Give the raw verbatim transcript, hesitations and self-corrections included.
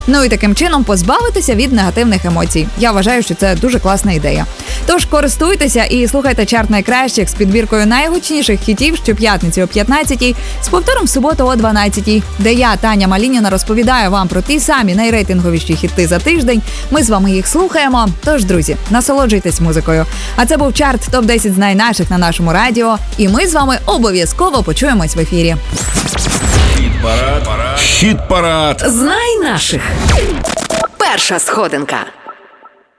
Ну і таким чином позбавитися від негативних емоцій. Я вважаю, що це дуже класна ідея. Тож користуйтеся і слухайте чарт найкращих з підбіркою найгучніших хітів щоп'ятниці о п'ятнадцятій, з повтором в суботу о дванадцятій, де я, Таня Малініна, розповідаю вам про ті самі найрейтинговіші хіти за тиждень. Ми з вами їх слухаємо. Тож, друзі, насолоджуйтесь музикою. А це був чарт топ десять знай наших на нашому радіо. І ми з вами обов'язково почуємось в ефірі. Хіт-парад. Хіт-парад. Знай наших. Перша сходинка.